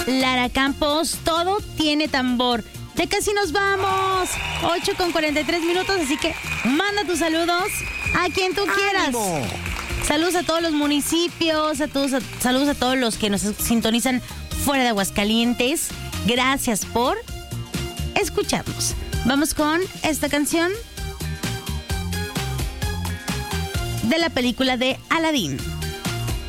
Lara Campos, todo tiene tambor. Ya casi nos vamos. 8:43, así que manda tus saludos a quien tú quieras. ¡Ánimo! Saludos a todos los municipios, saludos a todos los que nos sintonizan fuera de Aguascalientes. Gracias por escucharnos. Vamos con esta canción de la película de Aladdin.